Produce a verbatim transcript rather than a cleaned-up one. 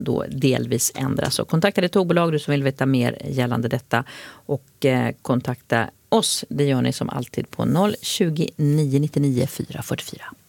då delvis ändras. Så kontakta ditt tågbolag du som vill veta mer gällande detta, och eh, kontakta oss. Det gör ni som alltid på noll tjugo, nio nittionio, fyra fyrtiofyra.